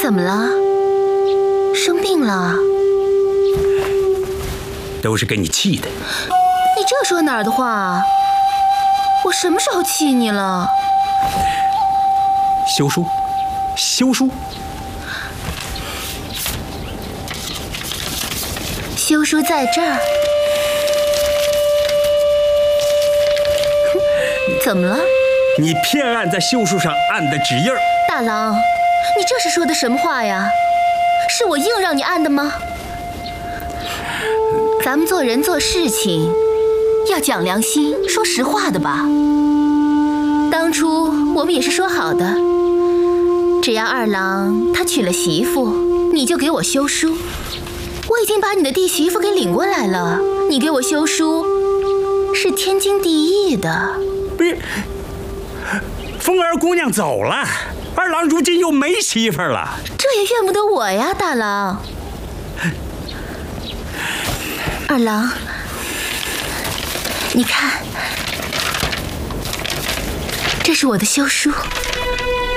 怎么了？生病了？ 都是给你气的。 你这说哪儿的话？我什么时候气你了？ 休书，休书。 休书在这儿。怎么了？ 你偏按在休书上按的指印儿。 大郎，你这是说的什么话呀？是我硬让你按的吗？咱们做人做事情要讲良心，说实话的吧。当初我们也是说好的，只要二郎他娶了媳妇，你就给我休书。我已经把你的弟媳妇给领过来了，你给我休书是天经地义的。 不是，凤儿姑娘走了，二郎如今又没媳妇了。 这也怨不得我呀，大郎。二郎，你看，这是我的休书。